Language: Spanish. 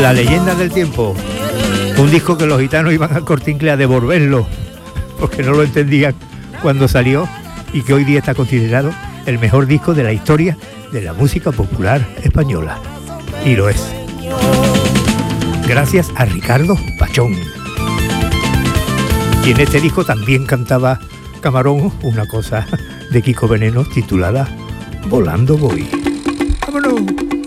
La leyenda del tiempo, un disco que los gitanos iban al Corte Inglés a devolverlo porque no lo entendían cuando salió y que hoy día está considerado el mejor disco de la historia de la música popular española. Y lo es. Gracias a Ricardo Pachón. Y en este disco también cantaba Camarón una cosa de Kiko Veneno titulada Volando Voy. ¡Vámonos!